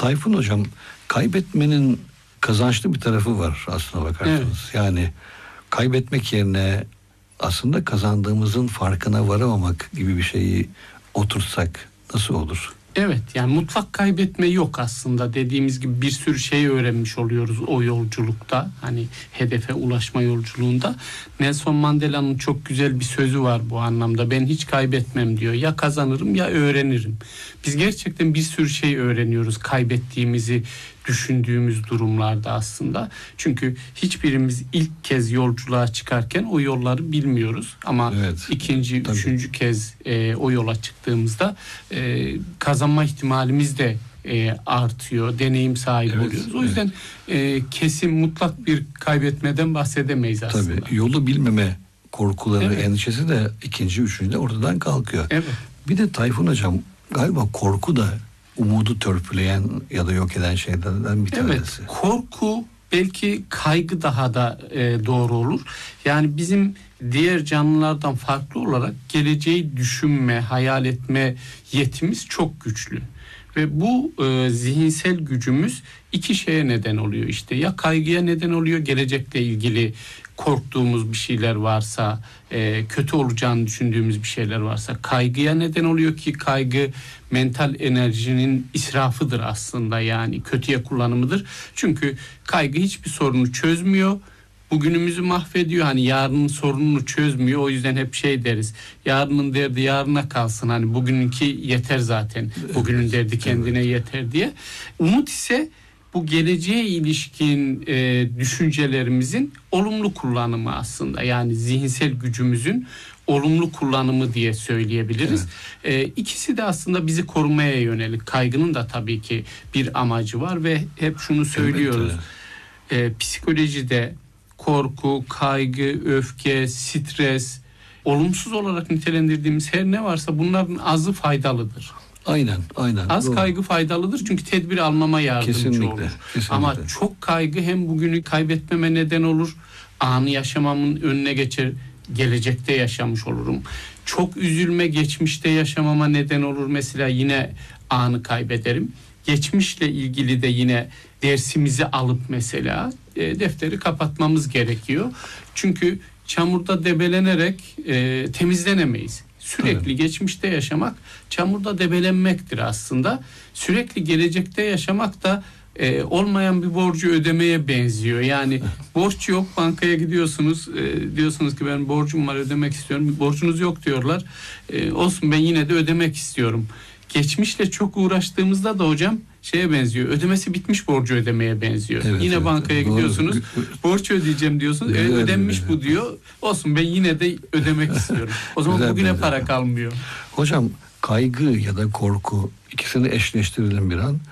Tayfun Hocam, kaybetmenin kazançlı bir tarafı var aslına bakarsanız. Evet. Yani kaybetmek yerine aslında kazandığımızın farkına varamamak gibi bir şeyi oturtsak nasıl olur? Evet, yani mutlak kaybetme yok aslında. Dediğimiz gibi bir sürü şey öğrenmiş oluyoruz o yolculukta. Hani hedefe ulaşma yolculuğunda. Nelson Mandela'nın çok güzel bir sözü var bu anlamda. Ben hiç kaybetmem diyor. Ya kazanırım ya öğrenirim. Biz gerçekten bir sürü şey öğreniyoruz kaybettiğimizi düşündüğümüz durumlarda aslında. Çünkü hiçbirimiz ilk kez yolculuğa çıkarken o yolları bilmiyoruz. Ama evet, ikinci, tabii, üçüncü kez o yola çıktığımızda kazanma ihtimalimiz de artıyor. Deneyim sahibi oluyoruz. O yüzden kesin mutlak bir kaybetmeden bahsedemeyiz aslında. Tabii, yolu bilmeme korkuları, endişesi de ikinci, üçüncü de ortadan kalkıyor. Evet. Bir de Tayfun Hocam, galiba korku da umudu törpüleyen ya da yok eden şeylerden bir tanesi. Evet, korku, belki kaygı daha da doğru olur. Yani bizim diğer canlılardan farklı olarak geleceği düşünme, hayal etme yetimiz çok güçlü. Ve bu zihinsel gücümüz iki şeye neden oluyor işte. Ya kaygıya neden oluyor, gelecekle ilgili korktuğumuz bir şeyler varsa, kötü olacağını düşündüğümüz bir şeyler varsa kaygıya neden oluyor ki kaygı mental enerjinin israfıdır aslında, yani kötüye kullanımıdır. Çünkü kaygı hiçbir sorunu çözmüyor. Bugünümüzü mahvediyor. Hani yarının sorununu çözmüyor. O yüzden hep şey deriz. Yarının derdi yarına kalsın. Hani bugününki yeter zaten. Bugünün derdi kendine yeter diye. Umut ise bu geleceğe ilişkin düşüncelerimizin olumlu kullanımı aslında. Yani zihinsel gücümüzün olumlu kullanımı diye söyleyebiliriz. Evet. İkisi de aslında bizi korumaya yönelik. Kaygının da tabii ki bir amacı var ve hep şunu söylüyoruz. Evet. Psikolojide korku, kaygı, öfke, stres, olumsuz olarak nitelendirdiğimiz her ne varsa bunların azı faydalıdır. Aynen. Az doğru. Kaygı faydalıdır çünkü tedbir almama yardımcı kesinlikle, olur. Kesinlikle. Ama çok kaygı hem bugünü kaybetmeme neden olur, anı yaşamamın önüne geçer, gelecekte yaşamış olurum. Çok üzülme, geçmişte yaşamama neden olur, mesela yine anı kaybederim. Geçmişle ilgili de yine dersimizi alıp mesela defteri kapatmamız gerekiyor. Çünkü çamurda debelenerek temizlenemeyiz. Sürekli geçmişte yaşamak çamurda debelenmektir aslında. Sürekli gelecekte yaşamak da olmayan bir borcu ödemeye benziyor. Yani borç yok, bankaya gidiyorsunuz, diyorsunuz ki ben borcum var, ödemek istiyorum. Borcunuz yok diyorlar. Olsun, ben yine de ödemek istiyorum. Geçmişle çok uğraştığımızda da hocam şeye benziyor. Ödemesi bitmiş borcu ödemeye benziyor. Evet, yine bankaya gidiyorsunuz. Borç ödeyeceğim diyorsunuz. Ödenmiş bu diyor. Olsun, ben yine de ödemek istiyorum. O zaman bugüne para kalmıyor. Hocam, kaygı ya da korku, ikisini eşleştirelim bir an.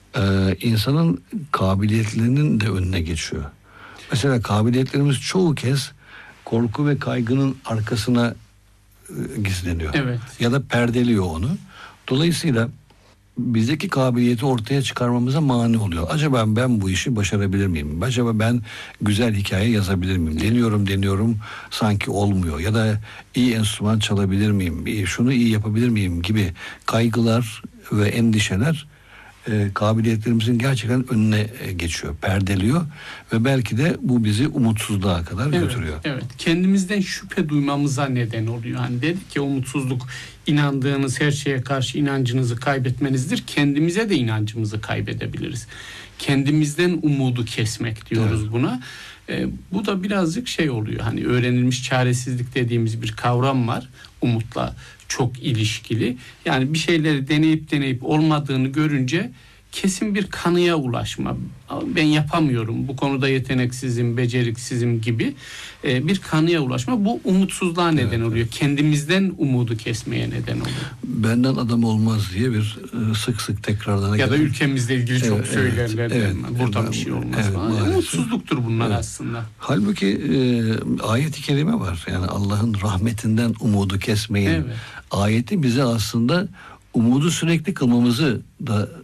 İnsanın kabiliyetlerinin de önüne geçiyor. Mesela kabiliyetlerimiz çoğu kez korku ve kaygının arkasına gizleniyor. Evet. Ya da perdeliyor onu. Dolayısıyla bizdeki kabiliyeti ortaya çıkarmamıza mani oluyor. Acaba ben bu işi başarabilir miyim? Acaba ben güzel hikaye yazabilir miyim? Deniyorum sanki olmuyor. Ya da iyi enstrüman çalabilir miyim? Şunu iyi yapabilir miyim gibi kaygılar ve endişeler kabiliyetlerimizin gerçekten önüne geçiyor, perdeliyor ve belki de bu bizi umutsuzluğa kadar götürüyor. Evet, kendimizden şüphe duymamıza neden oluyor. Hani dedik ki umutsuzluk, inandığınız her şeye karşı inancınızı kaybetmenizdir. Kendimize de inancımızı kaybedebiliriz. Kendimizden umudu kesmek diyoruz buna. Bu da birazcık şey oluyor. Hani öğrenilmiş çaresizlik dediğimiz bir kavram var. Umutla çok ilişkili. Yani bir şeyleri deneyip olmadığını görünce kesin bir kanıya ulaşma. Ben yapamıyorum, bu konuda yeteneksizim, beceriksizim gibi bir kanıya ulaşma. Bu umutsuzluğa neden oluyor. Kendimizden umudu kesmeye neden oluyor. Benden adam olmaz diye bir sık tekrardan. Ya da ülkemizle ilgili çok söylerler. Burada bir şey olmaz falan. Umutsuzluktur bunlar aslında. Halbuki ayet-i kerime var. Yani Allah'ın rahmetinden umudu kesmeyin. Ayeti bize aslında umudu sürekli kılmamızı da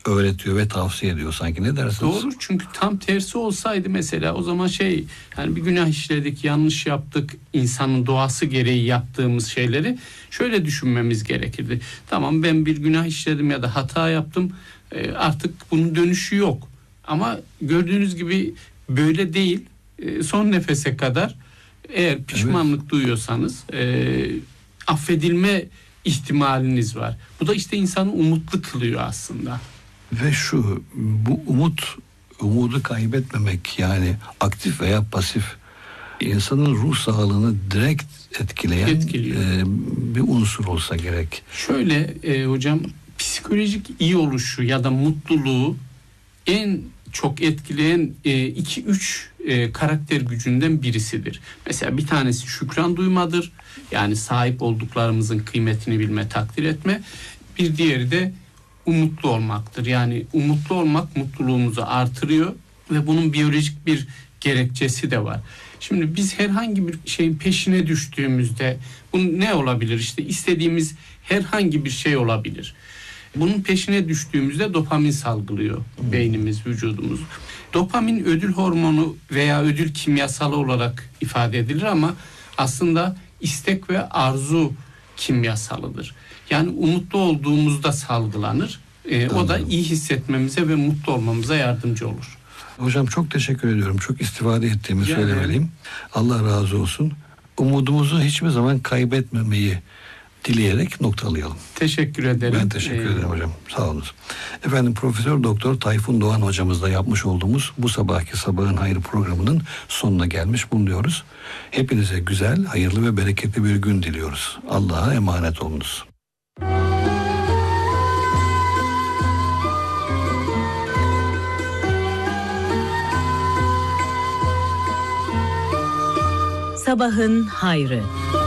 öğretiyor ve tavsiye ediyor sanki. Ne dersiniz? Doğru, çünkü tam tersi olsaydı mesela o zaman yani bir günah işledik, yanlış yaptık, insanın doğası gereği yaptığımız şeyleri şöyle düşünmemiz gerekirdi. Tamam, ben bir günah işledim ya da hata yaptım, artık bunun dönüşü yok. Ama gördüğünüz gibi böyle değil. Son nefese kadar eğer pişmanlık duyuyorsanız affedilme ihtimaliniz var. Bu da işte insanı umutlu kılıyor aslında. Ve bu umudu kaybetmemek, yani aktif veya pasif, insanın ruh sağlığını direkt etkileyen bir unsur olsa gerek. Şöyle hocam, psikolojik iyi oluşu ya da mutluluğu en çok etkileyen 2-3 karakter gücünden birisidir. Mesela bir tanesi şükran duymadır. Yani sahip olduklarımızın kıymetini bilme, takdir etme. Bir diğeri de umutlu olmaktır. Yani umutlu olmak mutluluğumuzu artırıyor ve bunun biyolojik bir gerekçesi de var. Şimdi biz herhangi bir şeyin peşine düştüğümüzde bu ne olabilir? İşte istediğimiz herhangi bir şey olabilir. Bunun peşine düştüğümüzde dopamin salgılıyor beynimiz, vücudumuz. Dopamin ödül hormonu veya ödül kimyasalı olarak ifade edilir ama aslında istek ve arzu kimyasalıdır. Yani umutlu olduğumuzda salgılanır. O da iyi hissetmemize ve mutlu olmamıza yardımcı olur. Hocam çok teşekkür ediyorum. Çok istifade ettiğimi söylemeliyim. Allah razı olsun. Umudumuzu hiçbir zaman kaybetmemeyi dileyerek noktalayalım. Teşekkür ederim. Ben teşekkür ederim hocam. Sağ olun. Efendim, Profesör Doktor Tayfun Doğan hocamızla yapmış olduğumuz bu sabahki Sabahın Hayrı programının sonuna gelmiş bulunuyoruz. Hepinize güzel, hayırlı ve bereketli bir gün diliyoruz. Allah'a emanet olunuz. Sabahın Hayrı.